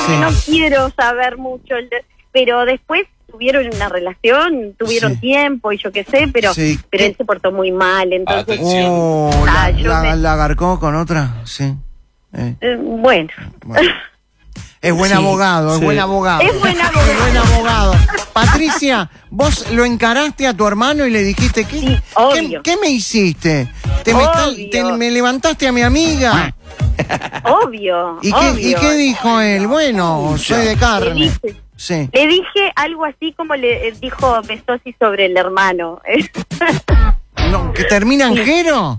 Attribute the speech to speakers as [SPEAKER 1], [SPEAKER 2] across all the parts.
[SPEAKER 1] no quiero saber mucho, pero después tuvieron una relación, tuvieron tiempo y yo qué sé, pero él se portó muy mal, entonces...
[SPEAKER 2] ¿La agarcó con otra? Sí.
[SPEAKER 1] Bueno.
[SPEAKER 2] Es buen abogado, es buen abogado.
[SPEAKER 1] Es buen abogado.
[SPEAKER 2] Es buen abogado. Patricia, vos lo encaraste a tu hermano y le dijiste, ¿qué me hiciste? ¿Me levantaste a mi amiga?
[SPEAKER 1] Obvio.
[SPEAKER 2] ¿Y qué dijo él? Bueno, soy de carne.
[SPEAKER 1] Le dije algo así como le dijo Mesosi sobre el hermano.
[SPEAKER 2] No, ¿que termina en Jero?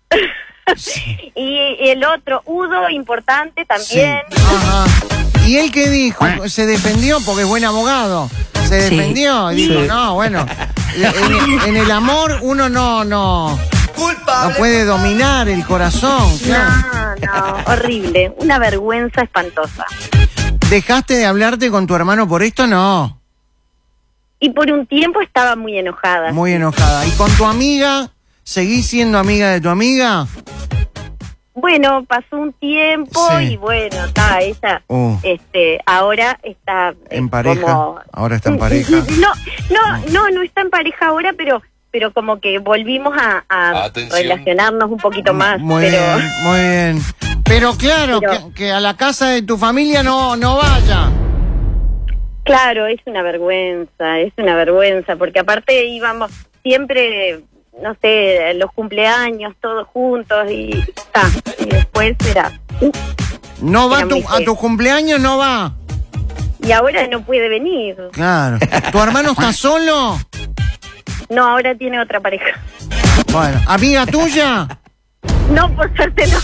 [SPEAKER 1] Y el otro, Udo, importante también.
[SPEAKER 2] Ajá. ¿Y él qué dijo? ¿Se defendió? Porque es buen abogado. ¿Se defendió? Y dijo, no, bueno, en el amor uno no puede dominar el corazón. Claro.
[SPEAKER 1] No, horrible. Una vergüenza espantosa.
[SPEAKER 2] ¿Dejaste de hablarte con tu hermano por esto? No.
[SPEAKER 1] Y por un tiempo estaba muy enojada.
[SPEAKER 2] Muy enojada. ¿Y con tu amiga? ¿Seguís siendo amiga de tu amiga?
[SPEAKER 1] Bueno, pasó un tiempo y bueno, ella ahora está
[SPEAKER 2] en pareja. Ahora está en pareja.
[SPEAKER 1] No está en pareja ahora, pero como que volvimos a relacionarnos un poquito más.
[SPEAKER 2] Muy bien. Pero claro, que a la casa de tu familia no vaya.
[SPEAKER 1] Claro, es una vergüenza, porque aparte íbamos siempre, no sé, los cumpleaños todos juntos y después era...
[SPEAKER 2] ¿No va a tu cumpleaños? ¿No va?
[SPEAKER 1] Y ahora no puede venir.
[SPEAKER 2] Claro. ¿Tu hermano está solo?
[SPEAKER 1] No, ahora tiene otra pareja.
[SPEAKER 2] Bueno, ¿amiga tuya?
[SPEAKER 1] No, por suerte no.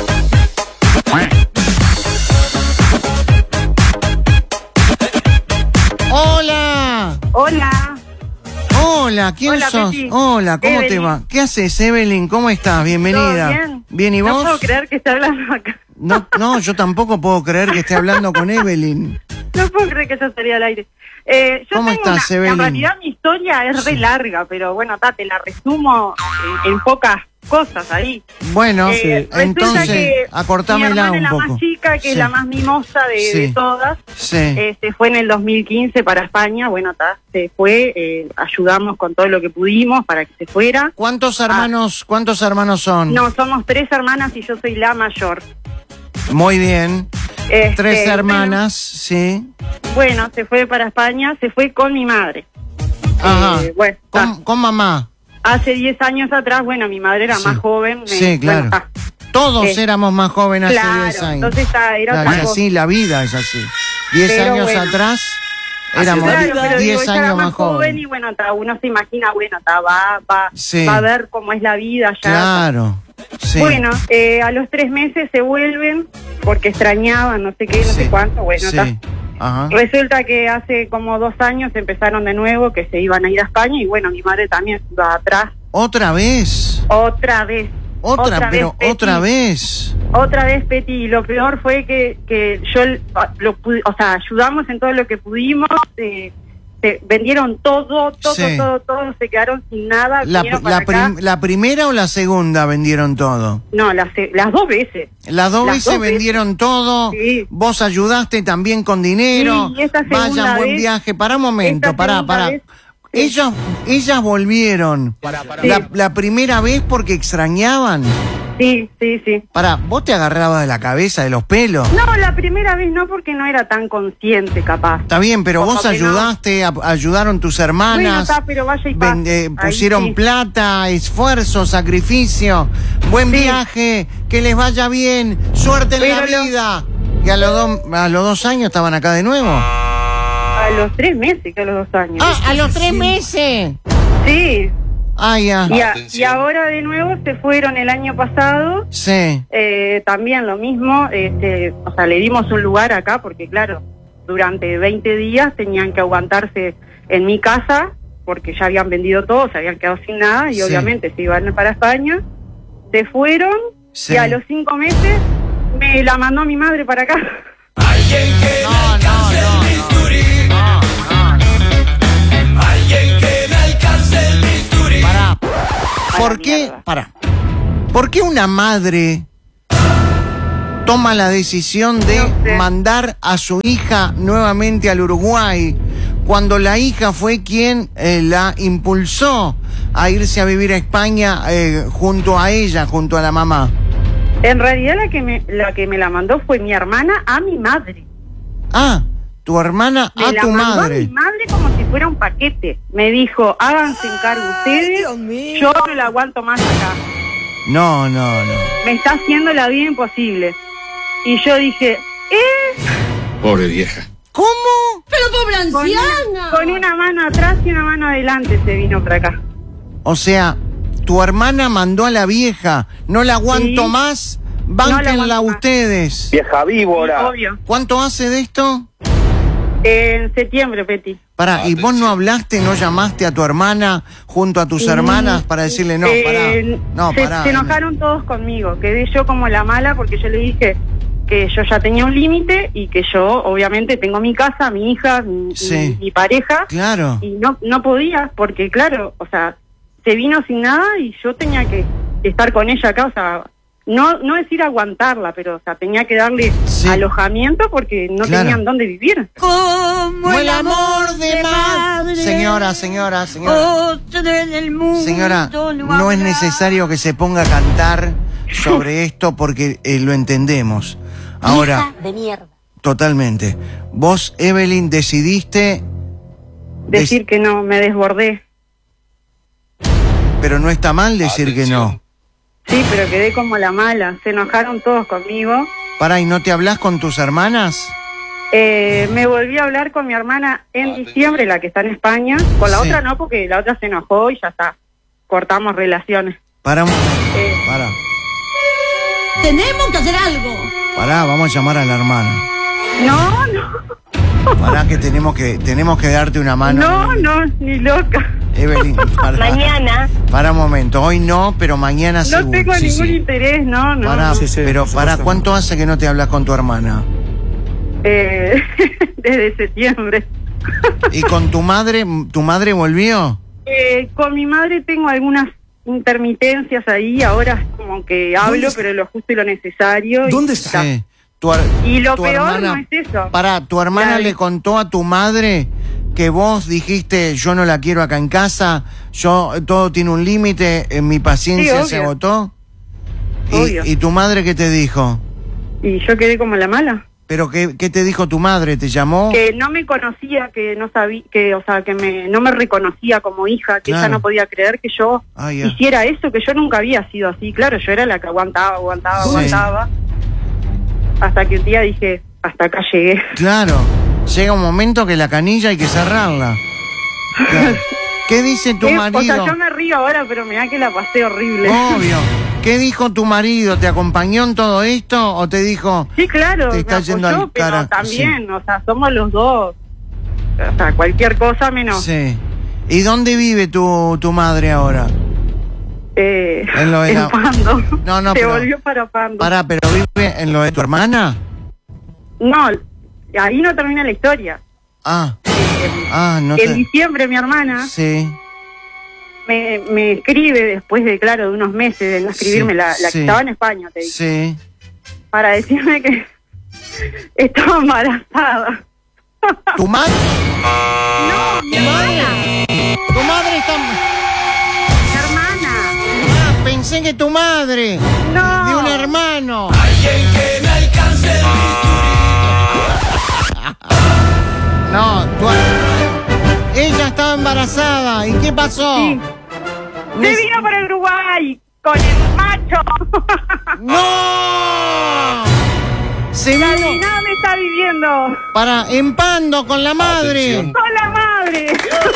[SPEAKER 2] ¡Hola! Hola, ¿quién sos?
[SPEAKER 1] Peti.
[SPEAKER 2] Hola, ¿cómo
[SPEAKER 1] Evelyn.
[SPEAKER 2] te va? ¿Qué haces, Evelyn? ¿Cómo estás? Bienvenida.
[SPEAKER 1] ¿Todo bien?
[SPEAKER 2] ¿Bien y vos?
[SPEAKER 1] No puedo creer que esté hablando acá.
[SPEAKER 2] No, yo tampoco puedo creer que esté hablando con Evelyn.
[SPEAKER 1] No puedo creer que yo estaría al aire.
[SPEAKER 2] ¿Cómo estás, Evelyn?
[SPEAKER 1] En realidad mi historia es re larga, pero bueno, te la resumo en pocas cosas ahí.
[SPEAKER 2] Bueno, entonces acortámela un poco.
[SPEAKER 1] Mi hermana es la más chica, que es la más mimosa de todas.
[SPEAKER 2] Sí.
[SPEAKER 1] Fue en el 2015 para España. Bueno, se fue, ayudamos con todo lo que pudimos para que se fuera.
[SPEAKER 2] ¿Cuántos hermanos son?
[SPEAKER 1] No, somos 3 hermanas y yo soy la mayor.
[SPEAKER 2] Muy bien. 3 hermanas, sí.
[SPEAKER 1] Bueno, se fue para España, se fue con mi madre.
[SPEAKER 2] Ajá. ¿Con mamá?
[SPEAKER 1] Hace 10 años atrás, bueno, mi madre era más joven.
[SPEAKER 2] Sí, claro.
[SPEAKER 1] Bueno,
[SPEAKER 2] todos éramos más jóvenes hace 10 años.
[SPEAKER 1] Entonces era
[SPEAKER 2] es así, la vida es así. 10 años atrás éramos 10 años más jóvenes.
[SPEAKER 1] Y bueno, uno se imagina, bueno, va a ver cómo es la vida allá.
[SPEAKER 2] Claro. Sí.
[SPEAKER 1] Bueno, a los 3 meses se vuelven porque extrañaban, no sé qué, no sé cuánto. Bueno,
[SPEAKER 2] Ajá.
[SPEAKER 1] Resulta que hace como 2 años empezaron de nuevo, que se iban a ir a España y bueno, mi madre también iba atrás.
[SPEAKER 2] ¿Otra vez?
[SPEAKER 1] Otra vez, Peti.
[SPEAKER 2] ¿Otra vez?
[SPEAKER 1] Otra vez, Peti, y lo peor fue que yo ayudamos en todo lo que pudimos, se vendieron todo, se quedaron sin nada.
[SPEAKER 2] ¿La primera o la segunda vendieron todo?
[SPEAKER 1] No, las 2 veces.
[SPEAKER 2] Las dos veces vendieron todo.
[SPEAKER 1] Sí.
[SPEAKER 2] Vos ayudaste también con dinero.
[SPEAKER 1] Sí, y esta segunda
[SPEAKER 2] Vayan, buen
[SPEAKER 1] vez,
[SPEAKER 2] viaje. Pará un momento, pará.
[SPEAKER 1] Vez,
[SPEAKER 2] Ellas volvieron.
[SPEAKER 1] Sí.
[SPEAKER 2] La primera vez porque extrañaban.
[SPEAKER 1] Sí.
[SPEAKER 2] Pará, ¿vos te agarrabas de la cabeza, de los pelos?
[SPEAKER 1] No, la primera vez no, porque no era tan consciente, capaz.
[SPEAKER 2] Está bien, pero vos ayudaste, ayudaron tus hermanas.
[SPEAKER 1] Bueno, pero vaya y
[SPEAKER 2] pusieron plata, esfuerzo, sacrificio. Buen viaje, que les vaya bien, suerte en la vida. Y a los 2 años estaban acá de nuevo.
[SPEAKER 1] A los 3 meses, que a los 2 años.
[SPEAKER 2] ¡A los 3 meses!
[SPEAKER 1] Sí.
[SPEAKER 2] Ya.
[SPEAKER 1] Y ahora de nuevo se fueron el año pasado.
[SPEAKER 2] Sí.
[SPEAKER 1] También lo mismo, le dimos un lugar acá porque claro, durante 20 días tenían que aguantarse en mi casa porque ya habían vendido todo, se habían quedado sin nada y obviamente se iban para España. Se fueron y a los 5 meses me la mandó mi madre para acá.
[SPEAKER 3] Alguien que me alcance el bisturí. Alguien que me alcance el bisturí.
[SPEAKER 2] ¿Por qué una madre toma la decisión de
[SPEAKER 1] No sé.
[SPEAKER 2] mandar a su hija nuevamente al Uruguay, cuando la hija fue quien la impulsó a irse a vivir a España junto a ella, junto a la mamá?
[SPEAKER 1] En realidad la que me la mandó fue mi hermana a mi madre.
[SPEAKER 2] Ah, tu hermana
[SPEAKER 1] Me
[SPEAKER 2] a
[SPEAKER 1] la
[SPEAKER 2] tu
[SPEAKER 1] mandó a
[SPEAKER 2] madre.
[SPEAKER 1] mi madre como si fuera un paquete. Me dijo, háganse encargo ustedes, yo no la aguanto más acá.
[SPEAKER 2] No.
[SPEAKER 1] Me está haciendo la vida imposible. Y yo dije,
[SPEAKER 3] Pobre vieja.
[SPEAKER 2] ¿Cómo?
[SPEAKER 4] Pero pobre
[SPEAKER 1] con
[SPEAKER 4] anciana.
[SPEAKER 1] con una mano atrás y una mano adelante se vino para acá.
[SPEAKER 2] O sea, tu hermana mandó a la vieja. No la aguanto
[SPEAKER 1] Sí.
[SPEAKER 2] más.
[SPEAKER 1] No la
[SPEAKER 2] Bánquenla
[SPEAKER 1] aguanto más.
[SPEAKER 2] ustedes.
[SPEAKER 5] Vieja víbora.
[SPEAKER 1] Obvio.
[SPEAKER 2] ¿Cuánto hace de esto?
[SPEAKER 1] En septiembre, Peti.
[SPEAKER 2] Pará, ¿y vos no hablaste, no llamaste a tu hermana junto a tus hermanas para decirle no, pará? No, pará.
[SPEAKER 1] Se enojaron todos conmigo. Quedé yo como la mala porque yo le dije que yo ya tenía un límite y que yo, obviamente, tengo mi casa, mi hija,
[SPEAKER 2] Sí.
[SPEAKER 1] mi pareja.
[SPEAKER 2] Claro.
[SPEAKER 1] Y no podía porque, claro, o sea, se vino sin nada y yo tenía que estar con ella acá, o sea, no decir aguantarla, pero, o sea, tenía que darle
[SPEAKER 2] Sí.
[SPEAKER 1] alojamiento porque no
[SPEAKER 2] Claro.
[SPEAKER 1] tenían dónde vivir.
[SPEAKER 4] Como
[SPEAKER 2] el amor de madre. Señora.
[SPEAKER 4] Otro en el mundo
[SPEAKER 2] Señora, no es
[SPEAKER 4] habrá.
[SPEAKER 2] necesario que se ponga a cantar sobre esto porque lo entendemos. Ahora,
[SPEAKER 4] Hija de mierda.
[SPEAKER 2] totalmente. Vos, Evelyn, decidiste,
[SPEAKER 1] Decir que no, me desbordé.
[SPEAKER 2] pero no está mal decir que no.
[SPEAKER 1] Sí, pero quedé como la mala. Se enojaron todos conmigo.
[SPEAKER 2] Pará, ¿y no te hablas con tus hermanas?
[SPEAKER 1] Me volví a hablar con mi hermana en diciembre, la que está en España. Con la
[SPEAKER 2] Sí.
[SPEAKER 1] otra no, porque la otra se enojó y ya está. Cortamos relaciones.
[SPEAKER 2] Pará un momento.
[SPEAKER 1] Eh.
[SPEAKER 2] Pará.
[SPEAKER 4] Tenemos que hacer algo.
[SPEAKER 2] Pará, vamos a llamar a la hermana.
[SPEAKER 1] No,
[SPEAKER 2] Pará que tenemos que darte una mano.
[SPEAKER 1] no, ni loca.
[SPEAKER 2] Evelyn, pará.
[SPEAKER 4] Mañana.
[SPEAKER 2] Pará un momento, hoy no, pero mañana
[SPEAKER 1] No
[SPEAKER 2] seguro.
[SPEAKER 1] tengo
[SPEAKER 2] Sí,
[SPEAKER 1] ningún
[SPEAKER 2] sí.
[SPEAKER 1] interés, no.
[SPEAKER 2] Pará,
[SPEAKER 5] Sí, sí,
[SPEAKER 2] pero
[SPEAKER 5] por
[SPEAKER 2] pará,
[SPEAKER 5] supuesto.
[SPEAKER 2] ¿cuánto hace que no te hablas con tu hermana?
[SPEAKER 1] Desde septiembre.
[SPEAKER 2] ¿Y con tu madre volvió?
[SPEAKER 1] Con mi madre tengo algunas intermitencias ahí. Ahora es como que hablo, pero lo justo y lo necesario.
[SPEAKER 5] ¿Dónde
[SPEAKER 1] y
[SPEAKER 5] está?
[SPEAKER 2] Sí.
[SPEAKER 1] Y lo
[SPEAKER 2] tu
[SPEAKER 1] peor
[SPEAKER 2] hermana-
[SPEAKER 1] no es eso.
[SPEAKER 2] Pará, ¿tu hermana
[SPEAKER 1] Claro.
[SPEAKER 2] le contó a tu madre que vos dijiste yo no la quiero acá en casa, todo tiene un límite, mi paciencia
[SPEAKER 1] Sí,
[SPEAKER 2] se
[SPEAKER 1] obvio.
[SPEAKER 2] agotó?
[SPEAKER 1] Obvio.
[SPEAKER 2] ¿Y tu madre qué te dijo?
[SPEAKER 1] Y yo quedé como la mala.
[SPEAKER 2] ¿Pero qué te dijo tu madre? ¿Te llamó?
[SPEAKER 1] Que no me conocía, que no sabía, que, o sea, no me reconocía como hija, que
[SPEAKER 2] Claro.
[SPEAKER 1] ella no podía creer que yo
[SPEAKER 2] Ah, ya.
[SPEAKER 1] hiciera eso, que yo nunca había sido así. Claro, yo era la que aguantaba.
[SPEAKER 2] Sí.
[SPEAKER 1] Hasta que un día dije, hasta acá llegué.
[SPEAKER 2] Claro, llega un momento que la canilla hay que cerrarla. Claro. ¿Qué dice tu
[SPEAKER 1] O
[SPEAKER 2] marido?
[SPEAKER 1] sea, yo me río ahora, pero me da que la pasé horrible.
[SPEAKER 2] Obvio. ¿Qué dijo tu marido? ¿Te acompañó en todo esto o te dijo?
[SPEAKER 1] Sí, claro,
[SPEAKER 2] Te está
[SPEAKER 1] me
[SPEAKER 2] yendo
[SPEAKER 1] apoyó,
[SPEAKER 2] al
[SPEAKER 1] pero
[SPEAKER 2] cara-
[SPEAKER 1] también, o sea, somos los dos. O sea, cualquier cosa menos.
[SPEAKER 2] Sí. ¿Y dónde vive tu madre ahora? En lo de la-
[SPEAKER 1] en Pando.
[SPEAKER 2] No, no,
[SPEAKER 1] Se
[SPEAKER 2] pero-
[SPEAKER 1] volvió para Pando.
[SPEAKER 2] Pará, ¿pero vive en lo de tu hermana?
[SPEAKER 1] No, ahí no termina la historia.
[SPEAKER 2] Ah, no
[SPEAKER 1] En diciembre mi hermana
[SPEAKER 2] Sí,
[SPEAKER 1] me escribe después de, claro, de unos meses de no escribirme,
[SPEAKER 2] Sí,
[SPEAKER 1] la
[SPEAKER 2] sí.
[SPEAKER 1] que estaba en España, te digo,
[SPEAKER 2] sí.
[SPEAKER 1] para decirme que estaba embarazada.
[SPEAKER 2] ¿Tu madre?
[SPEAKER 1] No, mi hermana,
[SPEAKER 2] ¿Tu madre está...?
[SPEAKER 1] mi hermana.
[SPEAKER 2] Ah, pensé que tu madre.
[SPEAKER 1] No.
[SPEAKER 2] De un hermano.
[SPEAKER 3] Alguien que me alcance el
[SPEAKER 2] No, ella estaba embarazada. ¿Y qué pasó?
[SPEAKER 1] Sí. Se vino para Uruguay con el macho.
[SPEAKER 2] ¡No! Se
[SPEAKER 1] La
[SPEAKER 2] vino
[SPEAKER 1] nena me está viviendo
[SPEAKER 2] para empando con la madre.
[SPEAKER 3] Atención.
[SPEAKER 1] con la madre.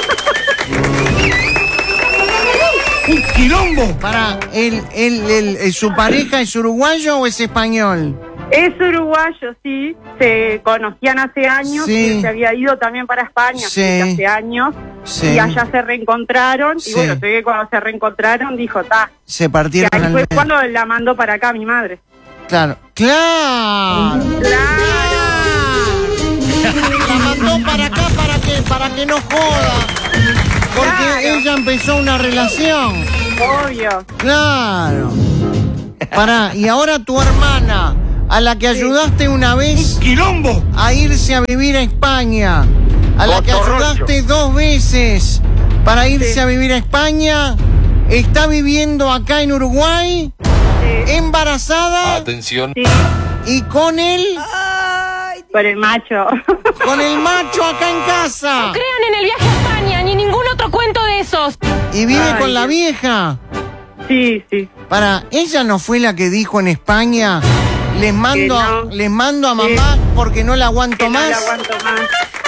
[SPEAKER 3] ¡Un quilombo!
[SPEAKER 2] Para, ¿su pareja es uruguayo o es español?
[SPEAKER 1] Es uruguayo, sí. Se conocían hace años.
[SPEAKER 2] Sí.
[SPEAKER 1] Que se había ido también para España
[SPEAKER 2] Sí.
[SPEAKER 1] hace años.
[SPEAKER 2] Sí.
[SPEAKER 1] Y allá se reencontraron.
[SPEAKER 2] Sí.
[SPEAKER 1] Y bueno, se ve que cuando se reencontraron dijo, ta.
[SPEAKER 2] Se
[SPEAKER 1] Que
[SPEAKER 2] partieron
[SPEAKER 1] ahí
[SPEAKER 2] al
[SPEAKER 1] fue
[SPEAKER 2] medio.
[SPEAKER 1] cuando la mandó para acá mi madre.
[SPEAKER 2] Claro. ¡Claro!
[SPEAKER 1] ¡Claro!
[SPEAKER 2] La mandó para acá para que no joda. Porque
[SPEAKER 1] Claro.
[SPEAKER 2] ella empezó una relación.
[SPEAKER 1] Obvio.
[SPEAKER 2] Claro. Pará, y ahora tu hermana a la que ayudaste una vez
[SPEAKER 3] ¡Quilombo!
[SPEAKER 2] a irse a vivir a España, a la que ayudaste 2 veces para irse a vivir a España, está viviendo acá en Uruguay, embarazada.
[SPEAKER 5] Atención.
[SPEAKER 1] Sí,
[SPEAKER 2] Y con él,
[SPEAKER 1] por el macho.
[SPEAKER 2] con el macho acá en casa.
[SPEAKER 6] Crean en el viaje a España, ni ningún otro cuento de esos.
[SPEAKER 2] Y vive
[SPEAKER 1] Ay,
[SPEAKER 2] con la
[SPEAKER 1] Dios.
[SPEAKER 2] vieja.
[SPEAKER 1] Sí, sí.
[SPEAKER 2] Ella no fue la que dijo en España, les mando,
[SPEAKER 1] no.
[SPEAKER 2] les mando a mamá porque no la aguanto
[SPEAKER 1] Que no
[SPEAKER 2] más.
[SPEAKER 1] la aguanto más.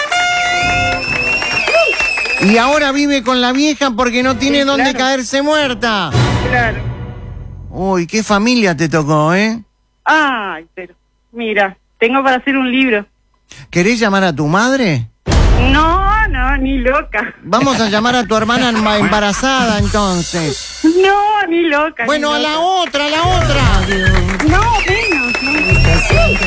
[SPEAKER 2] Y ahora vive con la vieja porque no tiene
[SPEAKER 1] Sí,
[SPEAKER 2] dónde
[SPEAKER 1] claro.
[SPEAKER 2] caerse muerta.
[SPEAKER 1] Claro.
[SPEAKER 2] Uy, qué familia te tocó, ¿eh?
[SPEAKER 1] Ay, pero mira, tengo para hacer un libro.
[SPEAKER 2] ¿Querés llamar a tu madre?
[SPEAKER 1] No, no, ni loca.
[SPEAKER 2] Vamos a llamar a tu hermana embarazada entonces.
[SPEAKER 1] No, ni loca.
[SPEAKER 2] Bueno,
[SPEAKER 1] ni
[SPEAKER 2] a la
[SPEAKER 1] loca.
[SPEAKER 2] otra, a la otra.
[SPEAKER 1] No, menos. No.